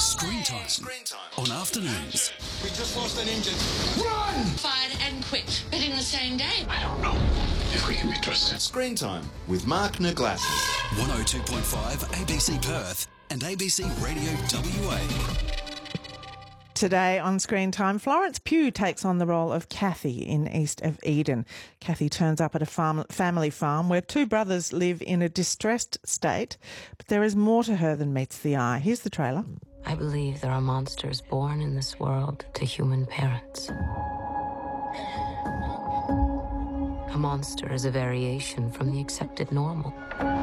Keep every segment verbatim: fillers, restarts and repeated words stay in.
Screen Time. Screen Time. On afternoons. We just lost an engine. Run! Fired and quit, but in the same day. I don't know if we can be trusted. Screen Time with Mark Naglassis. one oh two point five A B C Perth and A B C Radio W A. Today on Screen Time, Florence Pugh takes on the role of Kathy in East of Eden. Kathy turns up at a farm, family farm where two brothers live in a distressed state, but there is more to her than meets the eye. Here's the trailer. I believe there are monsters born in this world to human parents. A monster is a variation from the accepted normal.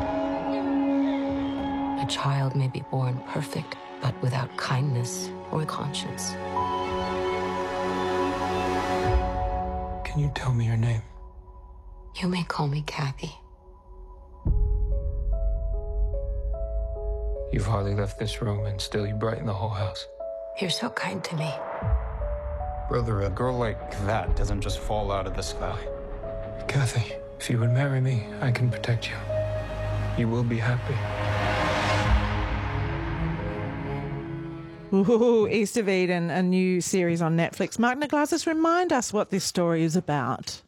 A child may be born perfect, but without kindness or conscience. Can you tell me your name? You may call me Kathy. You've hardly left this room and still you brighten the whole house. You're so kind to me. Brother, a girl like that doesn't just fall out of the sky. Kathy, if you would marry me, I can protect you. You will be happy. Ooh, East of Eden, a new series on Netflix. Mark Naglassis, remind us what this story is about.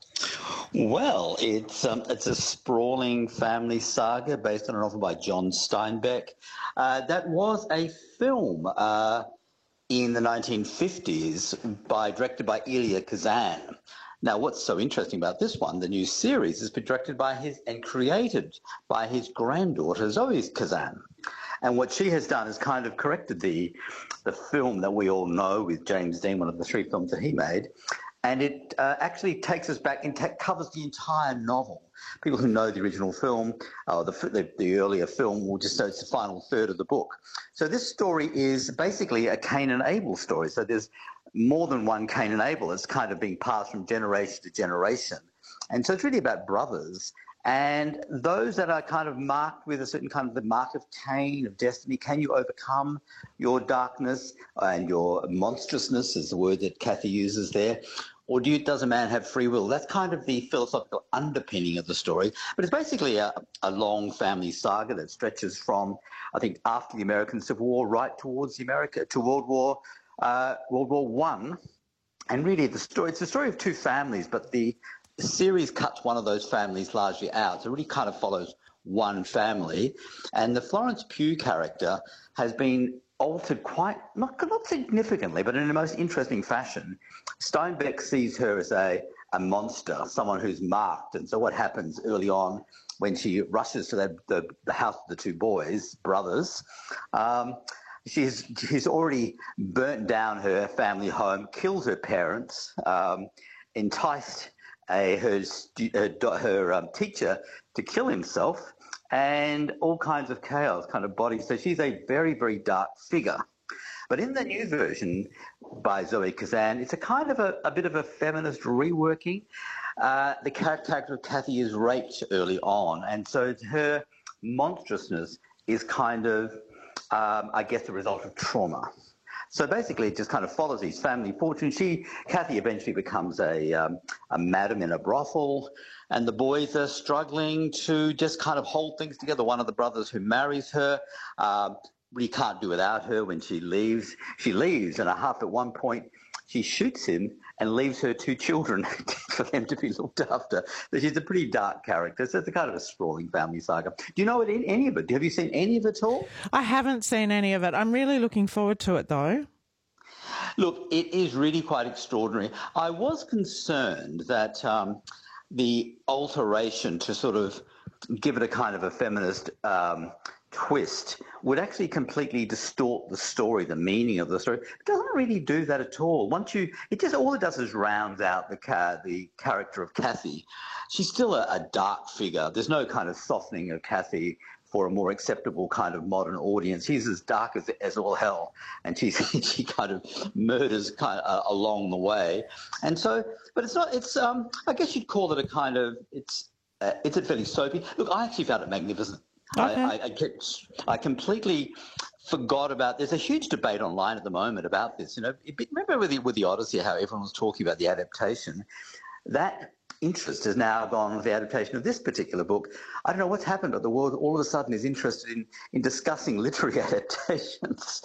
Well, it's um, it's a sprawling family saga based on a novel by John Steinbeck. Uh, that was a film uh, in the nineteen fifties by directed by Elia Kazan. Now, what's so interesting about this one, the new series, is directed by his and created by his granddaughter, Zoe Kazan. And what she has done is kind of corrected the the film that we all know with James Dean, one of the three films that he made. And it uh, actually takes us back and ta- covers the entire novel. People who know the original film, uh, the, the the earlier film, will just know it's the final third of the book. So this story is basically a Cain and Abel story. So there's more than one Cain and Abel. It's kind of being passed from generation to generation. And so it's really about brothers. And those that are kind of marked with a certain kind of the mark of Cain, of destiny. Can you overcome your darkness and your monstrousness, is the word that Kathy uses there? Or do you, does a man have free will? That's kind of the philosophical underpinning of the story. But it's basically a, a long family saga that stretches from, I think, after the American Civil War right towards the America, to World War, uh, World War One. And really, the story, it's the story of two families, but the The series cuts one of those families largely out. So it really kind of follows one family. And the Florence Pugh character has been altered quite, not, not significantly, but in a most interesting fashion. Steinbeck sees her as a, a monster, someone who's marked. And so what happens early on when she rushes to the, the, the house of the two boys, brothers, um, she's, she's already burnt down her family home, killed her parents, um, enticed A, her her, her um, teacher to kill himself, and all kinds of chaos kind of body. So she's a very, very dark figure. But in the new version by Zoe Kazan, it's a kind of a, a bit of a feminist reworking. Uh, the character of Kathy is raped early on, and so her monstrousness is kind of, um, I guess, the result of trauma. So basically, it just kind of follows these family fortunes. She, Kathy, eventually becomes a um, a madam in a brothel, and the boys are struggling to just kind of hold things together. One of the brothers who marries her um, really can't do without her when she leaves. She leaves, and a half at one point, she shoots him and leaves her two children for them to be looked after. So she's a pretty dark character. So it's a kind of a sprawling family saga. Do you know any of it? Have you seen any of it at all? I haven't seen any of it. I'm really looking forward to it, though. Look, it is really quite extraordinary. I was concerned that um, the alteration to sort of give it a kind of a feminist um, twist would actually completely distort the story, the meaning of the story. It doesn't really do that at all. Once you, it just all it does is rounds out the ca- the character of Kathy. She's still a, a dark figure. There's no kind of softening of Kathy for a more acceptable kind of modern audience. She's as dark as, as all hell, and she's, she kind of murders kind of uh, along the way. And so, but it's not. It's um, I guess you'd call it a kind of. It's uh, it's a fairly soapy. Look, I actually found it magnificent. Okay. I, I, I, kept, I completely forgot about. There's a huge debate online at the moment about this. You know, remember with the, with the Odyssey, how everyone was talking about the adaptation. That interest has now gone with the adaptation of this particular book. I don't know what's happened, but the world all of a sudden is interested in, in discussing literary adaptations.